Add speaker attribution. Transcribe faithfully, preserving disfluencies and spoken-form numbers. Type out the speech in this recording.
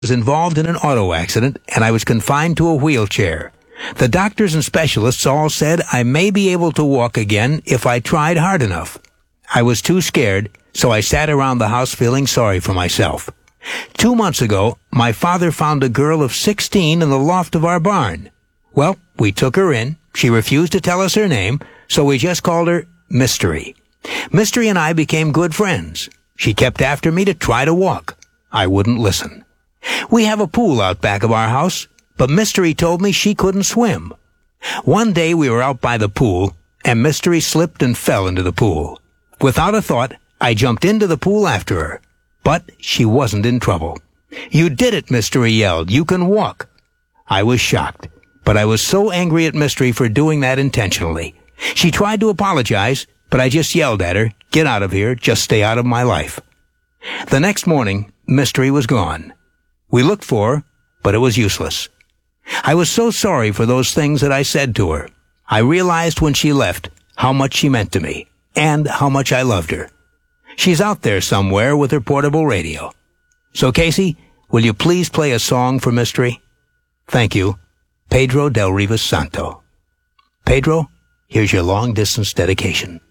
Speaker 1: was involved in an auto accident, and I was confined to a wheelchair. The doctors and specialists all said I may be able to walk again if I tried hard enough. I was too scared, so I sat around the house feeling sorry for myself. Two months ago, my father found a girl of sixteen in the loft of our barn. Well, we took her in. She refused to tell us her name, so we just called her Mystery. Mystery and I became good friends. She kept after me to try to walk. I wouldn't listen. We have a pool out back of our house, but Mystery told me she couldn't swim. One day we were out by the pool, and Mystery slipped and fell into the pool. Without a thought, I jumped into the pool after her. But she wasn't in trouble. "You did it," Mystery yelled. "You can walk." I was shocked, but I was so angry at Mystery for doing that intentionally. She tried to apologize, but I just yelled at her, "Get out of here, just stay out of my life." The next morning, Mystery was gone. We looked for her, but it was useless. I was so sorry for those things that I said to her. I realized when she left how much she meant to me, and how much I loved her. She's out there somewhere with her portable radio. So Casey, will you please play a song for Mystery? Thank you. Pedro Del Rivas Santo. Pedro, here's your long-distance dedication.